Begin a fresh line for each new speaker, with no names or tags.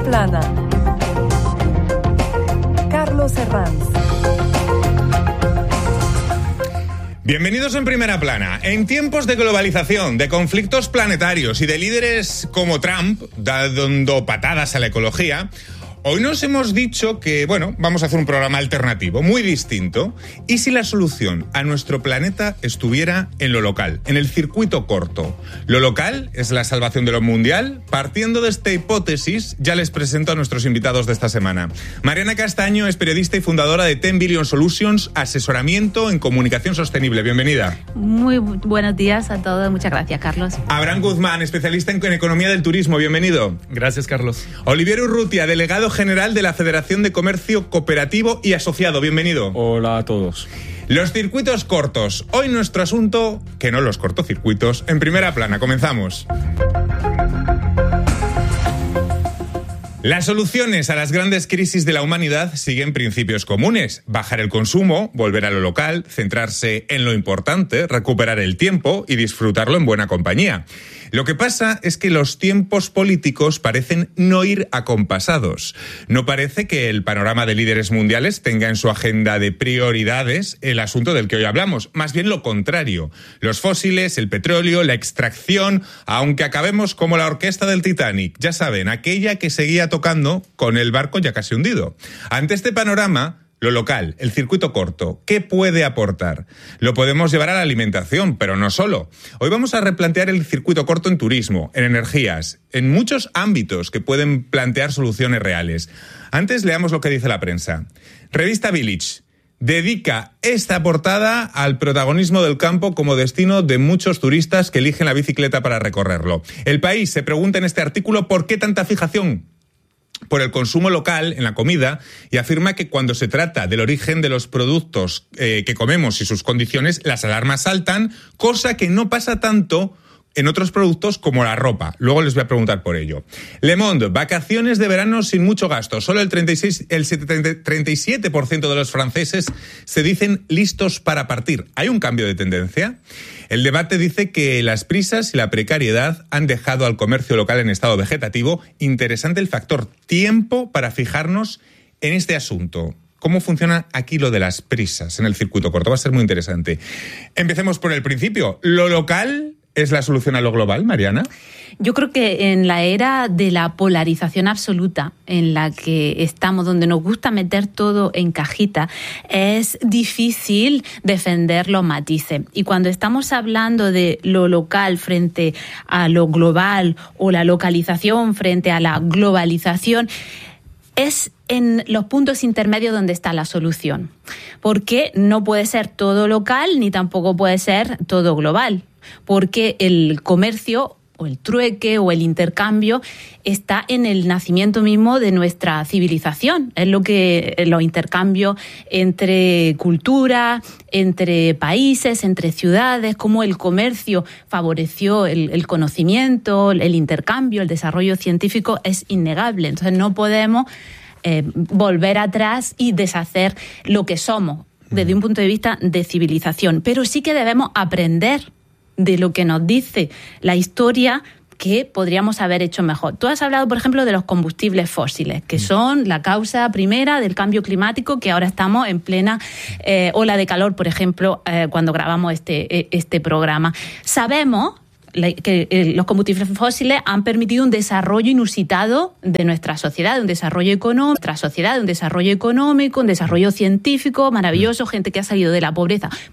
plana. Carlos Herranz.
Bienvenidos en Primera Plana. En tiempos de globalización, de conflictos planetarios y de líderes como Trump dando patadas a la ecología, hoy nos hemos dicho que, vamos a hacer un programa alternativo, muy distinto. ¿Y si la solución a nuestro planeta estuviera en lo local, en el circuito corto? Lo local es la salvación de lo mundial. Partiendo de esta hipótesis, ya les presento a nuestros invitados de esta semana. Mariana Castaño es periodista y fundadora de 10 Billion Solutions, asesoramiento en comunicación sostenible. Bienvenida.
Muy buenos días a todos. Muchas gracias, Carlos.
Abraham Guzmán, especialista en economía del turismo. Bienvenido.
Gracias, Carlos.
Olivier Urrutia, delegado general de la Federación de Comercio Cooperativo y Asociado. Bienvenido.
Hola a todos.
Los circuitos cortos. Hoy nuestro asunto, que no los cortocircuitos, en Primera Plana. Comenzamos. Las soluciones a las grandes crisis de la humanidad siguen principios comunes: bajar el consumo, volver a lo local, centrarse en lo importante, recuperar el tiempo y disfrutarlo en buena compañía. Lo que pasa es que los tiempos políticos parecen no ir acompasados. No parece que el panorama de líderes mundiales tenga en su agenda de prioridades el asunto del que hoy hablamos. Más bien lo contrario. Los fósiles, el petróleo, la extracción, aunque acabemos como la orquesta del Titanic. Ya saben, aquella que seguía tocando con el barco ya casi hundido. Ante este panorama, lo local, el circuito corto, ¿qué puede aportar? Lo podemos llevar a la alimentación, pero no solo. Hoy vamos a replantear el circuito corto en turismo, en energías, en muchos ámbitos que pueden plantear soluciones reales. Antes leamos lo que dice la prensa. Revista Village dedica esta portada al protagonismo del campo como destino de muchos turistas que eligen la bicicleta para recorrerlo. El País se pregunta en este artículo por qué tanta fijación por el consumo local en la comida y afirma que cuando se trata del origen de los productos que comemos y sus condiciones, las alarmas saltan, cosa que no pasa tanto en otros productos como la ropa. Luego les voy a preguntar por ello. Le Monde, vacaciones de verano sin mucho gasto. Solo el 37% de los franceses se dicen listos para partir. ¿Hay un cambio de tendencia? El debate dice que las prisas y la precariedad han dejado al comercio local en estado vegetativo. Interesante el factor tiempo para fijarnos en este asunto. ¿Cómo funciona aquí lo de las prisas en el circuito corto? Va a ser muy interesante. Empecemos por el principio. ¿Lo local es la solución a lo global, Mariana?
Yo creo que en la era de la polarización absoluta en la que estamos, donde nos gusta meter todo en cajita, es difícil defender los matices. Y cuando estamos hablando de lo local frente a lo global o la localización frente a la globalización, es en los puntos intermedios donde está la solución. Porque no puede ser todo local ni tampoco puede ser todo global. Porque el comercio o el trueque o el intercambio está en el nacimiento mismo de nuestra civilización. Es lo que los intercambios entre culturas, entre países, entre ciudades, cómo el comercio favoreció el conocimiento, el intercambio, el desarrollo científico, es innegable. Entonces no podemos volver atrás y deshacer lo que somos desde un punto de vista de civilización. Pero sí que debemos aprender de lo que nos dice la historia que podríamos haber hecho mejor. Tú has hablado, por ejemplo, de los combustibles fósiles, que son la causa primera del cambio climático, que ahora estamos en plena ola de calor, por ejemplo, cuando grabamos este programa. Sabemos que los combustibles fósiles han permitido un desarrollo inusitado de nuestra sociedad, un desarrollo económico, un desarrollo científico maravilloso, gente que ha salido de la pobreza